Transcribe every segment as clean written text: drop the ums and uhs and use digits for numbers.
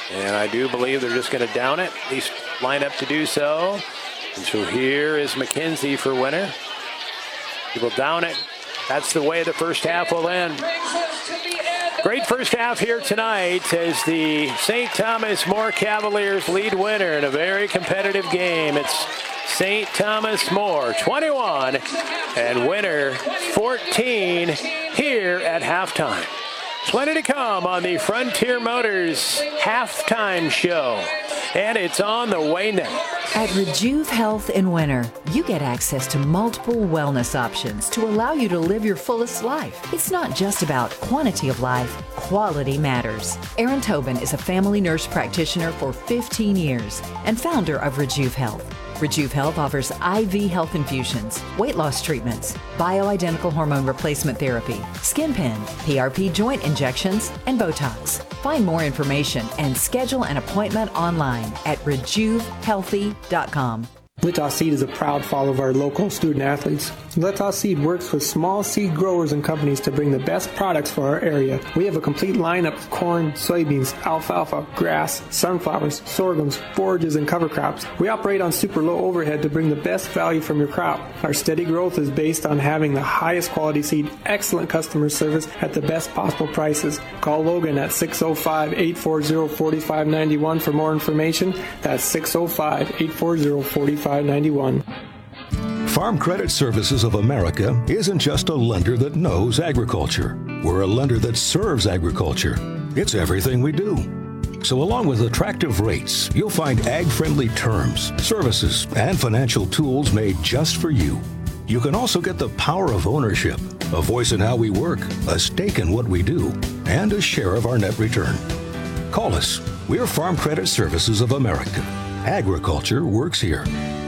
And I do believe they're just going to down it, at least line up to do so. And so here is McKenzie for Winter. He will down it. That's the way the first half will end. Great first half here tonight as the St. Thomas More Cavaliers lead Winter in a very competitive game. It's St. Thomas More 21 and Winter 14 here at halftime. Plenty to come on the Frontier Motors halftime show. And it's on the way now. At Rejuve Health in Winter, you get access to multiple wellness options to allow you to live your fullest life. It's not just about quantity of life, quality matters. Erin Tobin is a family nurse practitioner for 15 years and founder of Rejuve Health. Rejuve Health offers IV health infusions, weight loss treatments, bioidentical hormone replacement therapy, skin pen, PRP joint injections, and Botox. Find more information and schedule an appointment online at rejuvehealthy.com. Let's Seed is a proud follower of our local student athletes. Let's Seed works with small seed growers and companies to bring the best products for our area. We have a complete lineup of corn, soybeans, alfalfa, grass, sunflowers, sorghums, forages, and cover crops. We operate on super low overhead to bring the best value from your crop. Our steady growth is based on having the highest quality seed, excellent customer service at the best possible prices. Call Logan at 605-840-4591 for more information. That's 605-840-4591. Farm Credit Services of America isn't just a lender that knows agriculture. We're a lender that serves agriculture. It's everything we do. So along with attractive rates, you'll find ag-friendly terms, services, and financial tools made just for you. You can also get the power of ownership, a voice in how we work, a stake in what we do, and a share of our net return. Call us. We're Farm Credit Services of America. Agriculture works here.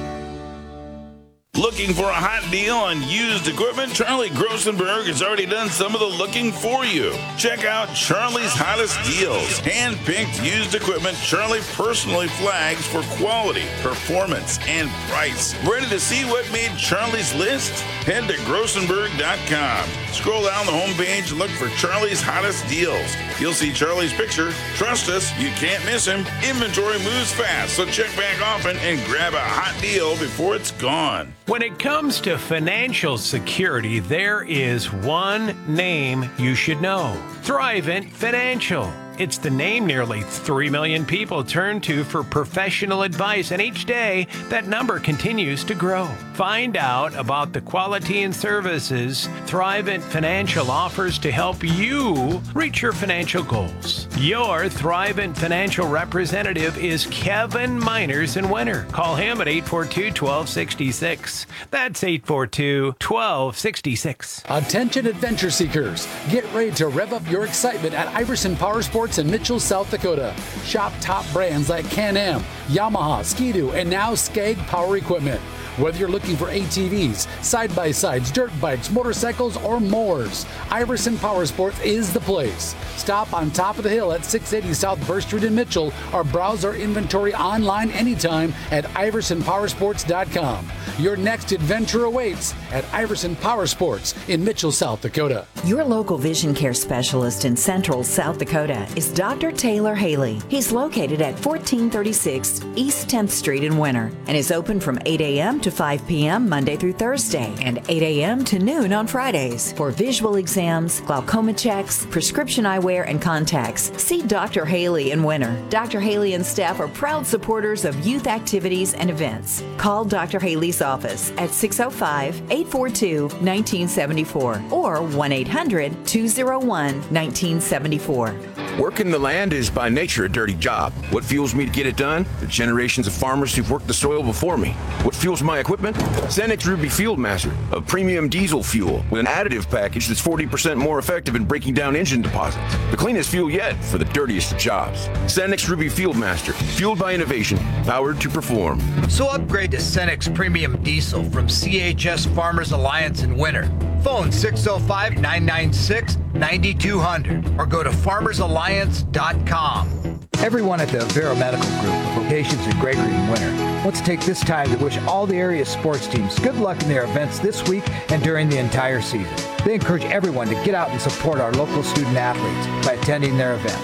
Looking for a hot deal on used equipment? Charlie Grossenberg has already done some of the looking for you. Check out Charlie's Hottest Deals. Hand-picked used equipment Charlie personally flags for quality, performance, and price. Ready to see what made Charlie's list? Head to grossenberg.com. Scroll down the homepage and look for Charlie's Hottest Deals. You'll see Charlie's picture. Trust us, you can't miss him. Inventory moves fast, so check back often and grab a hot deal before it's gone. When it comes to financial security, there is one name you should know: Thrivent Financial. It's the name nearly 3 million people turn to for professional advice, and each day that number continues to grow. Find out about the quality and services Thrivent Financial offers to help you reach your financial goals. Your Thrivent Financial representative is Kevin Miners in Winter. Call him at 842-1266. That's 842-1266. Attention adventure seekers. Get ready to rev up your excitement at Iverson Power Sports in Mitchell, South Dakota. Shop top brands like Can-Am, Yamaha, Ski-Doo, and now Skag Power Equipment. Whether you're looking for ATVs, side-by-sides, dirt bikes, motorcycles, or mowers, Iverson Power Sports is the place. Stop on top of the hill at 680 South Burr Street in Mitchell or browse our inventory online anytime at iversonpowersports.com. Your next adventure awaits at Iverson Power Sports in Mitchell, South Dakota. Your local vision care specialist in Central South Dakota is Dr. Taylor Haley. He's located at 1436 East 10th Street in Winter and is open from 8 a.m. to 5 p.m. Monday through Thursday and 8 a.m. to noon on Fridays. For visual exams, glaucoma checks, prescription eyewear, and contacts, see Dr. Haley in Winter. Dr. Haley and staff are proud supporters of youth activities and events. Call Dr. Haley's office at 605-842-1974 or 1-800-201-1974. Working the land is by nature a dirty job. What fuels me to get it done? The generations of farmers who've worked the soil before me. What fuels my equipment? Cenex Ruby Fieldmaster, a premium diesel fuel with an additive package that's 40% more effective in breaking down engine deposits. The cleanest fuel yet for the dirtiest of jobs. Cenex Ruby Fieldmaster, fueled by innovation, powered to perform. So upgrade to Cenex Premium Diesel from CHS Farmers Alliance in Winter. Phone 605-996-9200 or go to farmersalliance.com. Everyone at the Vero Medical Group, with locations in Gregory and Winter, wants to take this time to wish all the area sports teams good luck in their events this week and during the entire season. They encourage everyone to get out and support our local student athletes by attending their events.